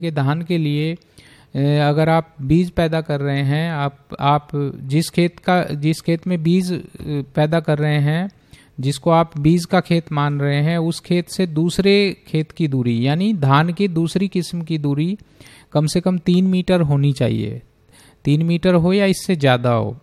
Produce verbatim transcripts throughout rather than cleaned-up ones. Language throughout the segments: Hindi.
कि धान के लिए अगर आप बीज पैदा कर रहे हैं, आप आप जिस खेत का जिस खेत में बीज पैदा कर रहे हैं, जिसको आप बीज का खेत मान रहे हैं, उस खेत से दूसरे खेत की दूरी यानी धान की दूसरी किस्म की दूरी कम से कम तीन मीटर होनी चाहिए। तीन मीटर हो या इससे ज़्यादा हो।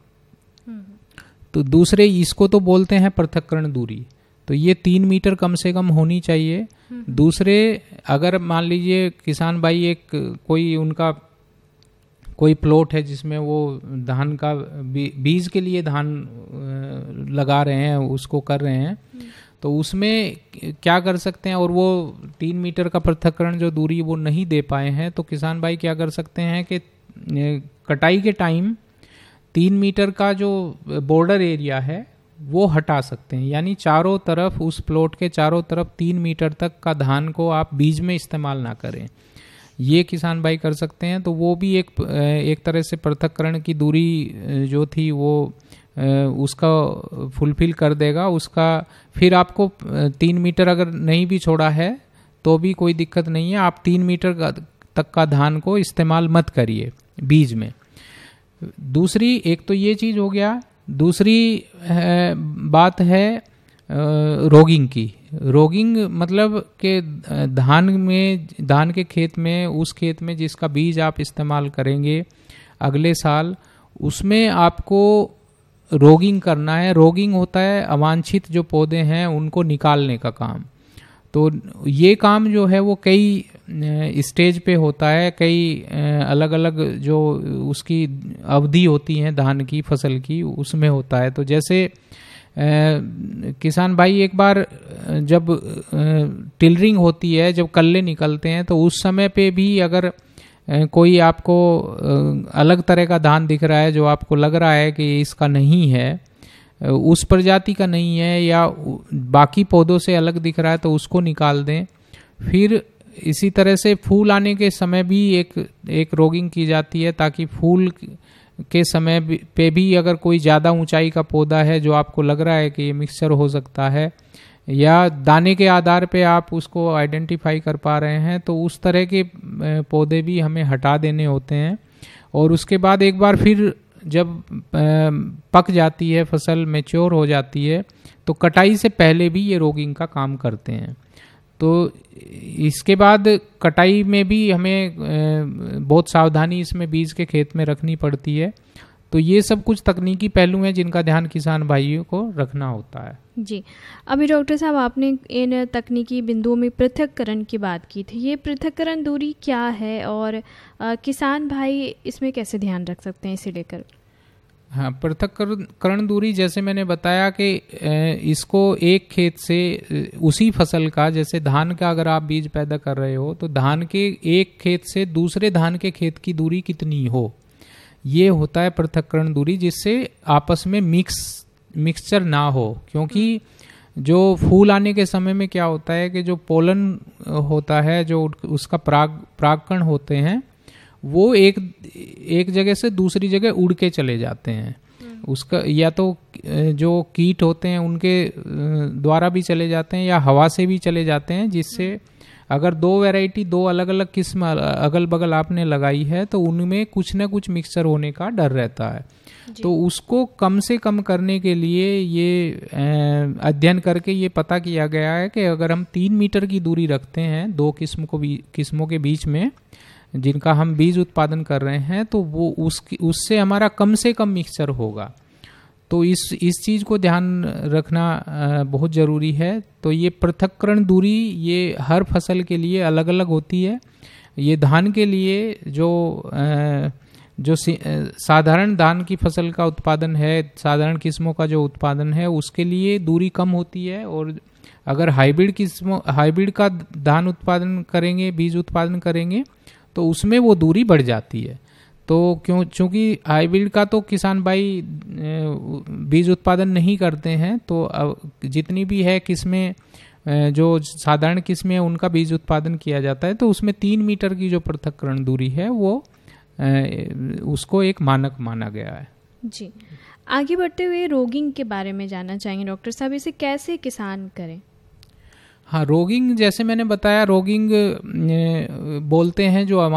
तो दूसरे इसको तो बोलते हैं पृथक्करण दूरी। तो ये तीन मीटर कम से कम होनी चाहिए। दूसरे, अगर मान लीजिए किसान भाई एक कोई उनका कोई प्लॉट है जिसमें वो धान का बी, बीज के लिए धान लगा रहे हैं, उसको कर रहे हैं, तो उसमें क्या कर सकते हैं, और वो तीन मीटर का पृथक्करण जो दूरी वो नहीं दे पाए हैं, तो किसान भाई क्या कर सकते हैं कि कटाई के टाइम तीन मीटर का जो बॉर्डर एरिया है वो हटा सकते हैं। यानी चारों तरफ, उस प्लॉट के चारों तरफ तीन मीटर तक का धान को आप बीज में इस्तेमाल ना करें, ये किसान भाई कर सकते हैं। तो वो भी एक एक तरह से पृथक्करण की दूरी जो थी वो उसका फुलफिल कर देगा। उसका फिर आपको तीन मीटर अगर नहीं भी छोड़ा है तो भी कोई दिक्कत नहीं है, आप तीन मीटर तक का धान को इस्तेमाल मत करिए बीज में। दूसरी, एक तो ये चीज़ हो गया। दूसरी है, बात है रोगिंग की। रोगिंग मतलब कि धान में धान के खेत में, उस खेत में जिसका बीज आप इस्तेमाल करेंगे अगले साल, उसमें आपको रोगिंग करना है। रोगिंग होता है अवांछित जो पौधे हैं उनको निकालने का काम। तो ये काम जो है वो कई स्टेज पे होता है, कई अलग अलग जो उसकी अवधि होती है धान की फसल की, उसमें होता है। तो जैसे किसान भाई एक बार जब टिलरिंग होती है, जब कल्ले निकलते हैं, तो उस समय पे भी अगर कोई आपको अलग तरह का धान दिख रहा है जो आपको लग रहा है कि इसका नहीं है, उस प्रजाति का नहीं है, या बाकी पौधों से अलग दिख रहा है, तो उसको निकाल दें। फिर इसी तरह से फूल आने के समय भी एक एक रोगिंग की जाती है, ताकि फूल के समय पे भी अगर कोई ज़्यादा ऊंचाई का पौधा है जो आपको लग रहा है कि ये मिक्सचर हो सकता है, या दाने के आधार पे आप उसको आइडेंटिफाई कर पा रहे हैं, तो उस तरह के पौधे भी हमें हटा देने होते हैं। और उसके बाद एक बार फिर जब पक जाती है फसल, मैच्योर हो जाती है, तो कटाई से पहले भी ये रोगिंग का काम करते हैं। तो इसके बाद कटाई में भी हमें बहुत सावधानी इसमें बीज के खेत में रखनी पड़ती है। तो ये सब कुछ तकनीकी पहलू हैं जिनका ध्यान किसान भाइयों को रखना होता है। जी, अभी डॉक्टर साहब आपने इन तकनीकी बिंदुओं में पृथक्करण की बात की थी। ये पृथक्करण दूरी क्या है और आ, किसान भाई इसमें कैसे ध्यान रख सकते हैं इसे लेकर? हाँ, पृथक्करण दूरी जैसे मैंने बताया कि इसको एक खेत से उसी फसल का, जैसे धान का अगर आप बीज पैदा कर रहे हो, तो धान के एक खेत से दूसरे धान के खेत की दूरी कितनी हो, ये होता है पृथक्करण दूरी, जिससे आपस में मिक्स मिक्सचर ना हो। क्योंकि जो फूल आने के समय में क्या होता है कि जो पोलन होता है, जो उसका पराग परागकण होते हैं, वो एक एक जगह से दूसरी जगह उड़ के चले जाते हैं। उसका या तो जो कीट होते हैं उनके द्वारा भी चले जाते हैं, या हवा से भी चले जाते हैं, जिससे अगर दो वैरायटी, दो अलग अलग किस्म अगल बगल आपने लगाई है, तो उनमें कुछ ना कुछ मिक्सचर होने का डर रहता है। तो उसको कम से कम करने के लिए ये अध्ययन करके ये पता किया गया है कि अगर हम तीन मीटर की दूरी रखते हैं दो किस्म को किस्मों के बीच में जिनका हम बीज उत्पादन कर रहे हैं, तो वो उसकी उससे हमारा कम से कम मिक्सचर होगा। तो इस इस चीज़ को ध्यान रखना बहुत ज़रूरी है। तो ये पृथक्करण दूरी ये हर फसल के लिए अलग अलग होती है। ये धान के लिए जो जो साधारण धान की फसल का उत्पादन है, साधारण किस्मों का जो उत्पादन है, उसके लिए दूरी कम होती है। और अगर हाइब्रिड किस्मों हाइब्रिड का धान उत्पादन करेंगे, बीज उत्पादन करेंगे, तो उसमें वो दूरी बढ़ जाती है। तो क्यों चूँकि हाइब्रिड का तो किसान भाई बीज उत्पादन नहीं करते हैं, तो जितनी भी है किस्में, जो साधारण किस्में हैं, उनका बीज उत्पादन किया जाता है। तो उसमें तीन मीटर की जो पृथक्करण दूरी है वो उसको एक मानक माना गया है। जी, आगे बढ़ते हुए रोगिंग के बारे में जानना चाहेंगे डॉक्टर साहब, इसे कैसे किसान करें? हाँ, रोगिंग जैसे मैंने बताया, रोगिंग बोलते हैं जो